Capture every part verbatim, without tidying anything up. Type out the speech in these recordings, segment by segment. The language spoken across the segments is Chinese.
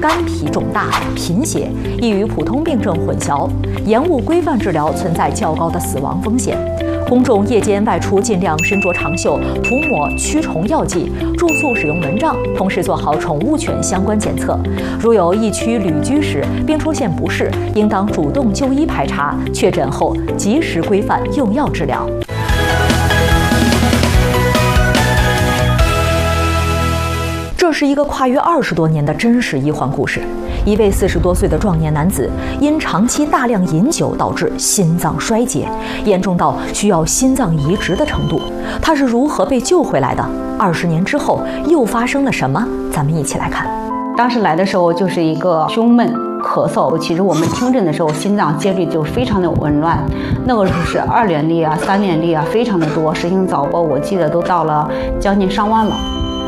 肝脾肿大、贫血，易与普通病症混淆，延误规范治疗存在较高的死亡风险。公众夜间外出尽量身着长袖，涂抹驱虫药剂，住宿使用蚊帐，同时做好宠物犬相关检测。如有疫区旅居史并出现不适，应当主动就医排查，确诊后及时规范用药治疗。这是一个跨越二十多年的真实医患故事。一位四十多岁的壮年男子，因长期大量饮酒导致心脏衰竭，严重到需要心脏移植的程度。他是如何被救回来的？二十年之后又发生了什么？咱们一起来看。 当时来的时候就是一个胸闷、咳嗽，其实我们听诊的时候心脏节律就非常的紊乱，那个时候是二连粒啊、三连粒啊，非常的多，实行早搏我记得都到了将近上万了。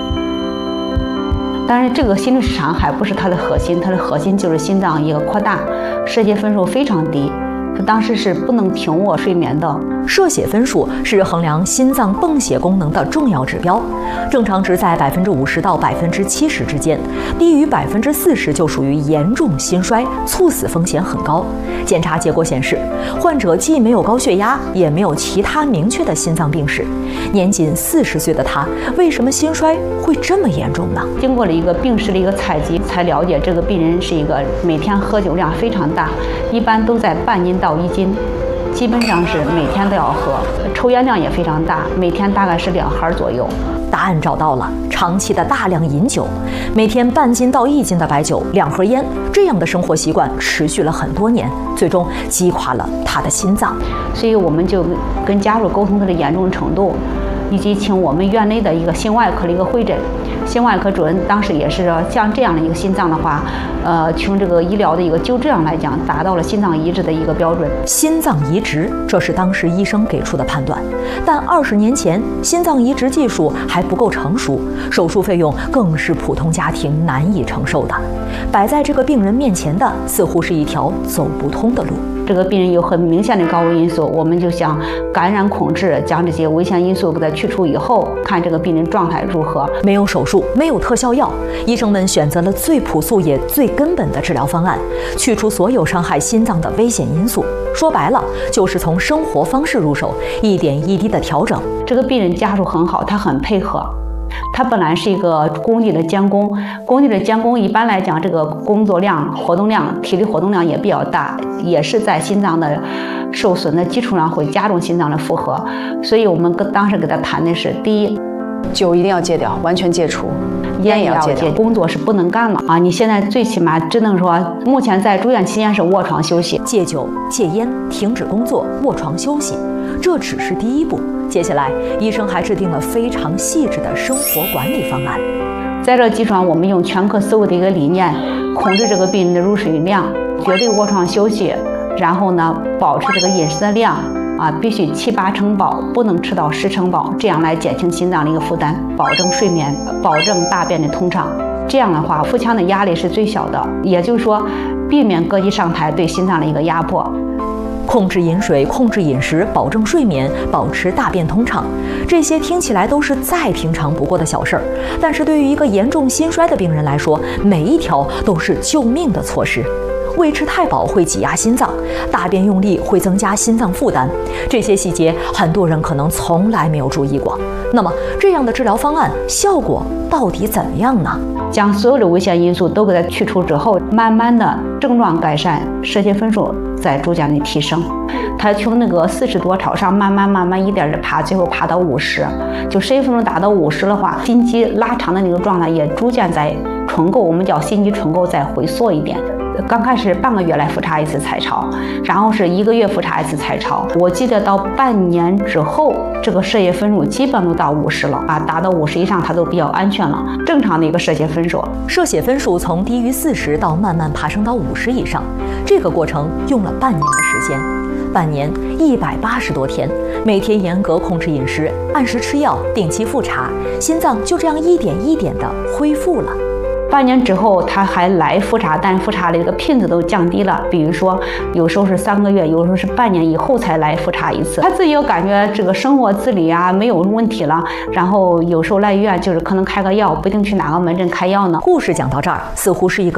但是这个心律失常还不是它的核心，它的核心就是心脏一个扩大，射血分数非常低，他当时是不能停卧睡眠的。 射血分数是衡量心脏泵血功能的重要指标，正常值在百分之五十到百分之七十之间，低于百分之四十就属于严重心衰，猝死风险很高。检查结果显示，患者既没有高血压，也没有其他明确的心脏病史。年仅四十岁的他，为什么心衰会这么严重呢？ 经过了一个病史的一个采集，才了解这个病人是一个每天喝酒量非常大，一般都在半斤到一斤。基本上是每天都要喝，抽烟量也非常大，每天大概是两盒左右。 答案找到了，长期的大量饮酒，每天半斤到一斤的白酒，两盒烟，这样的生活习惯持续了很多年，最终击垮了他的心脏。 所以我们就跟家属沟通他的严重程度，以及请我们院内的一个心外科的一个会诊。心外科主任当时也是说，像这样的一个心脏的话，呃，从这个医疗的一个就这样来讲，达到了心脏移植的一个标准。 心脏移植，这是当时医生给出的判断。但二十年前，心脏移植技术还不够成熟，手术费用更是普通家庭难以承受的。摆在这个病人面前的，似乎是一条走不通的路。 这个病人有很明显的高危因素，我们就想感染控制，将这些危险因素给它去除以后，看这个病人状态如何。 没有手术，没有特效药，医生们选择了最朴素也最根本的治疗方案，去除所有伤害心脏的危险因素。说白了，就是从生活方式入手，一点一滴的调整。 这个病人家属很好，他很配合。他本来是一个工地的监工，工地的监工一般来讲，这个工作量、活动量、体力活动量也比较大，也是在心脏的受损的基础上会加重心脏的负荷。所以我们跟当时给他谈的是：第一， 酒一定要戒掉，完全戒除； 烟也要戒掉，工作是不能干了啊！你现在最起码只能说，目前在住院期间是卧床休息， 戒酒、戒烟、停止工作、卧床休息，这只是第一步。接下来，医生还制定了非常细致的生活管理方案。 在这基础上，我们用全科思维的一个理念，控制这个病人的入睡量，绝对卧床休息，然后呢，保持这个饮食的量啊，必须七八成饱，不能吃到十成饱，这样来减轻心脏的一个负担，保证睡眠，保证大便的通畅。这样的话，腹腔的压力是最小的，也就是说，避免膈肌上抬对心脏的一个压迫。 控制饮水，控制饮食，保证睡眠，保持大便通畅，这些听起来都是再平常不过的小事儿，但是对于一个严重心衰的病人来说，每一条都是救命的措施。胃吃太饱会挤压心脏，大便用力会增加心脏负担，这些细节很多人可能从来没有注意过。那么，这样的治疗方案效果到底怎样呢？ 将所有的危险因素都给它去除之后，慢慢的症状改善，射血分数在逐渐的提升。它从那个四十多朝上慢慢慢慢一点的爬，最后爬到五十。就射血分数达到五十的话，心肌拉长的那个状态也逐渐在重构，我们叫心肌重构再回缩一点。刚开始半个月来复查一次彩超，然后是一个月复查一次彩超。我记得到半年之后，这个射血分数基本都到五十了啊，达到五十以上它都比较安全了，正常的一个射血分数。 射血分数从低于四十到慢慢爬升到五十以上，这个过程用了半年的时间。半年一百八十多天，每天严格控制饮食，按时吃药，定期复查，心脏就这样一点一点的恢复了。 半年之后他还来复查，但是复查的这个频次都降低了，比如说有时候是三个月，有时候是半年以后才来复查一次。他自己又感觉这个生活自理啊没有问题了，然后有时候来医院就是可能开个药，不一定去哪个门诊开药呢。 故事讲到这儿，似乎是一个